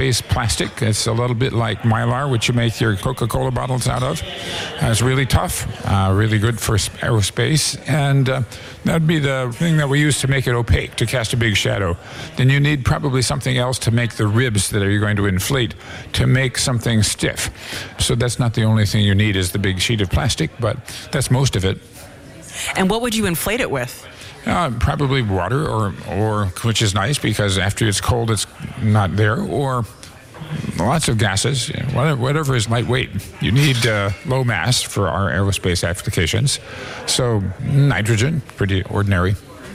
aerospace plastic. It's a little bit like Mylar, which you make your Coca-Cola bottles out of. It's really tough, really good for aerospace, and that'd be the thing that we use to make it opaque, to cast a big shadow. Then you need probably something else to make the ribs that you're going to inflate, to make something stiff. So that's not the only thing you need is the big sheet of plastic, but that's most of it. And what would you inflate it with? Probably water, or which is nice because after it's cold, it's not there, or lots of gases, whatever is lightweight. You need low mass for our aerospace applications. So nitrogen, pretty ordinary.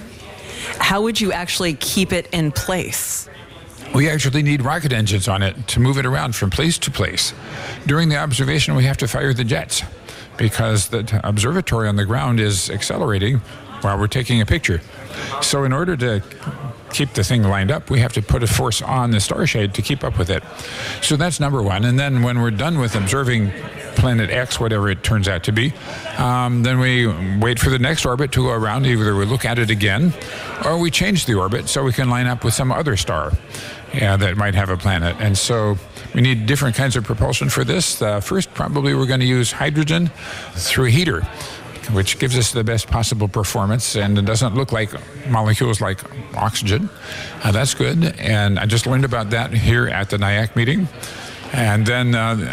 How would you actually keep it in place? We actually need rocket engines on it to move it around from place to place. During the observation, we have to fire the jets because the observatory on the ground is accelerating while we're taking a picture. So in order to keep the thing lined up, we have to put a force on the starshade to keep up with it. So that's number one. And then when we're done with observing planet X, whatever it turns out to be, then we wait for the next orbit to go around. Either we look at it again, or we change the orbit so we can line up with some other star that might have a planet. And so we need different kinds of propulsion for this. First, probably we're going to use hydrogen through a heater, which gives us the best possible performance, and it doesn't look like molecules like oxygen. That's good, and I just learned about that here at the NIAC meeting. And then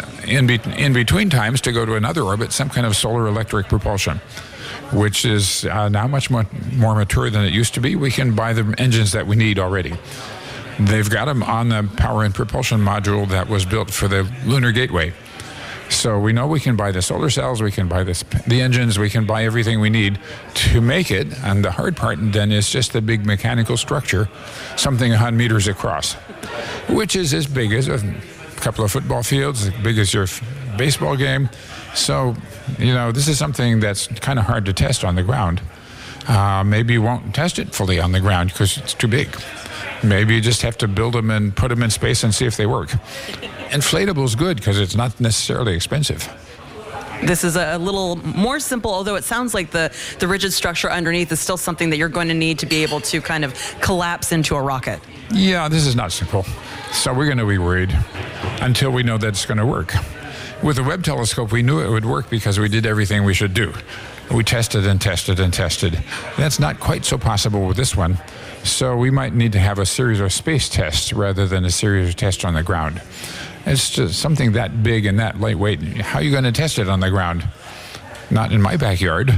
in between times, to go to another orbit, some kind of solar electric propulsion, which is now much more mature than it used to be. We can buy the engines that we need already. They've got them on the power and propulsion module that was built for the Lunar Gateway. So we know we can buy the solar cells, we can buy the engines, we can buy everything we need to make it. And the hard part then is just the big mechanical structure, something 100 meters across, which is as big as a couple of football fields, as big as your baseball game. So, this is something that's kind of hard to test on the ground. Maybe you won't test it fully on the ground because it's too big. Maybe you just have to build them and put them in space and see if they work. Inflatable is good because it's not necessarily expensive. This is a little more simple, although it sounds like the rigid structure underneath is still something that you're going to need to be able to kind of collapse into a rocket. Yeah, this is not simple. So we're going to be worried until we know that it's going to work. With the Webb telescope, we knew it would work because we did everything we should do. We tested and tested and tested. That's not quite so possible with this one. So we might need to have a series of space tests rather than a series of tests on the ground. It's just something that big and that lightweight. How are you going to test it on the ground? Not in my backyard.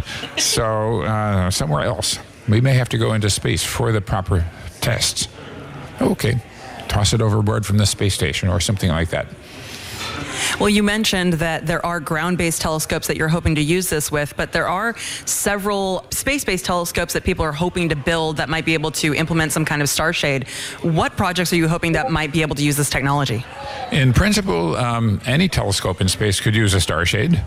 So somewhere else. We may have to go into space for the proper tests. Okay, toss it overboard from the space station or something like that. Well, you mentioned that there are ground-based telescopes that you're hoping to use this with, but there are several space-based telescopes that people are hoping to build that might be able to implement some kind of starshade. What projects are you hoping that might be able to use this technology? In principle, any telescope in space could use a starshade.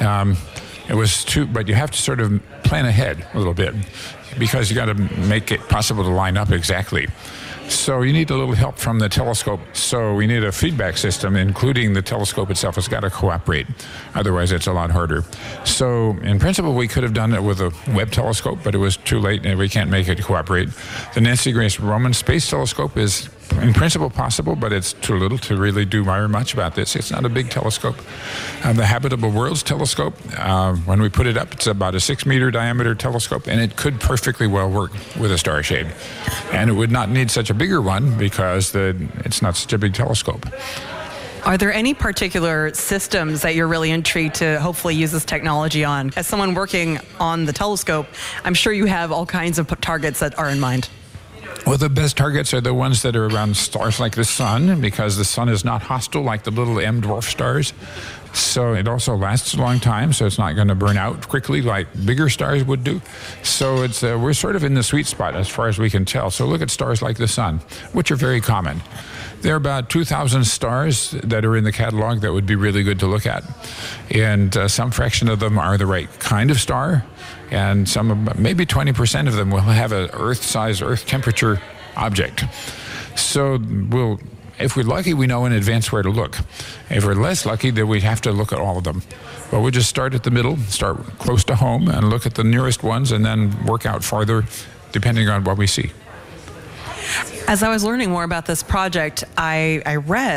But you have to sort of plan ahead a little bit because you got to make it possible to line up exactly. So you need a little help from the telescope. So we need a feedback system, including the telescope itself has got to cooperate. Otherwise, it's a lot harder. So in principle, we could have done it with a Webb telescope, but it was too late and we can't make it cooperate. The Nancy Grace Roman Space Telescope is in principle possible, but it's too little to really do very much about this. It's not a big telescope. The Habitable Worlds Telescope, when we put it up, it's about a 6-meter diameter telescope, and it could perfectly well work with a starshade. And it would not need such a bigger one because it's not such a big telescope. Are there any particular systems that you're really intrigued to hopefully use this technology on? As someone working on the telescope, I'm sure you have all kinds of targets that are in mind. Well, the best targets are the ones that are around stars like the sun, because the sun is not hostile like the little M dwarf stars. So it also lasts a long time, so it's not going to burn out quickly like bigger stars would do. So we're sort of in the sweet spot as far as we can tell. So look at stars like the sun, which are very common. There are about 2,000 stars that are in the catalog that would be really good to look at. And some fraction of them are the right kind of star. And maybe 20% of them will have an Earth-size, Earth temperature object. So if we're lucky, we know in advance where to look. If we're less lucky, then we'd have to look at all of them. But we'll just start at the middle, start close to home, and look at the nearest ones, and then work out farther, depending on what we see. As I was learning more about this project, I read